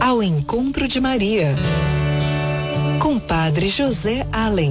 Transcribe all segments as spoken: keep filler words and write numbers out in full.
Ao Encontro de Maria, com Padre José Allen.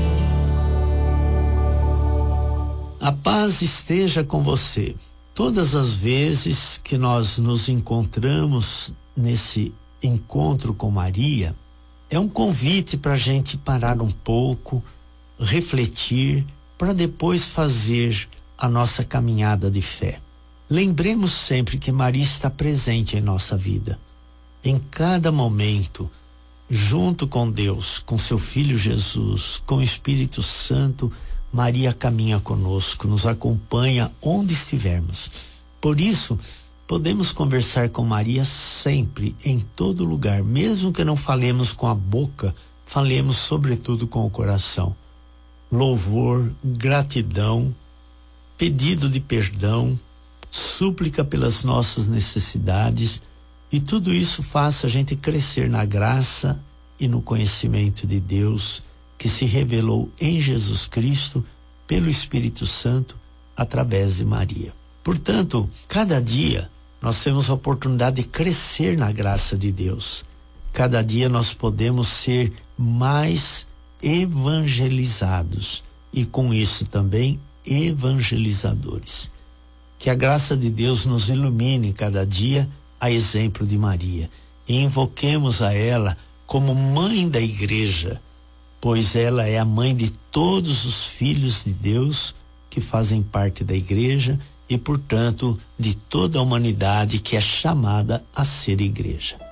A paz esteja com você. Todas as vezes que nós nos encontramos nesse encontro com Maria, é um convite para a gente parar um pouco, refletir, para depois fazer a nossa caminhada de fé. Lembremos sempre que Maria está presente em nossa vida. Em cada momento, junto com Deus, com seu Filho Jesus, com o Espírito Santo, Maria caminha conosco, nos acompanha onde estivermos. Por isso, podemos conversar com Maria sempre, em todo lugar. Mesmo que não falemos com a boca, falemos sobretudo com o coração. Louvor, gratidão, pedido de perdão, súplica pelas nossas necessidades, e tudo isso faça a gente crescer na graça e no conhecimento de Deus, que se revelou em Jesus Cristo pelo Espírito Santo através de Maria. Portanto, cada dia nós temos a oportunidade de crescer na graça de Deus. Cada dia nós podemos ser mais evangelizados e com isso também evangelizadores. Que a graça de Deus nos ilumine cada dia, a exemplo de Maria, e invoquemos a ela como mãe da igreja, pois ela é a mãe de todos os filhos de Deus que fazem parte da igreja e, portanto, de toda a humanidade que é chamada a ser igreja.